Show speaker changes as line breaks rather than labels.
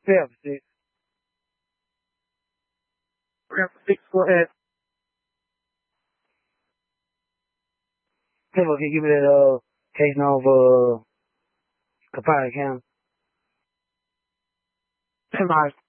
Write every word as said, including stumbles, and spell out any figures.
Pepsi. Pepsi, go ahead. Pepsi, can you give me that uh case now of uh Capari County? Come on.